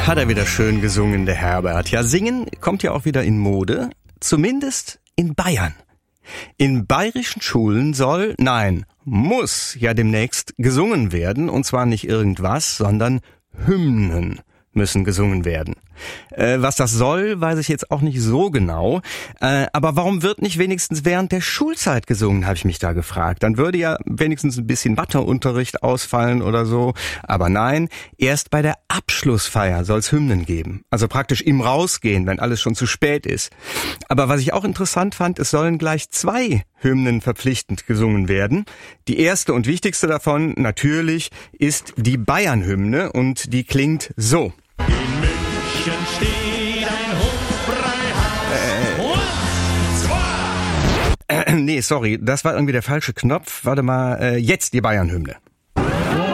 Hat er wieder schön gesungen, der Herbert. Ja, singen kommt ja auch wieder in Mode, zumindest in Bayern. In bayerischen Schulen muss ja demnächst gesungen werden, und zwar nicht irgendwas, sondern Hymnen müssen gesungen werden. Was das soll, weiß ich jetzt auch nicht so genau. Aber warum wird nicht wenigstens während der Schulzeit gesungen, habe ich mich da gefragt. Dann würde ja wenigstens ein bisschen Matheunterricht ausfallen oder so. Aber nein, erst bei der Abschlussfeier soll es Hymnen geben. Also praktisch im Rausgehen, wenn alles schon zu spät ist. Aber was ich auch interessant fand, es sollen gleich 2 Hymnen verpflichtend gesungen werden. Die erste und wichtigste davon natürlich ist die Bayern-Hymne und die klingt so. In München steht ein Hofbräuhaus. Nee, sorry, das war irgendwie der falsche Knopf. Warte mal, jetzt die Bayern-Hymne.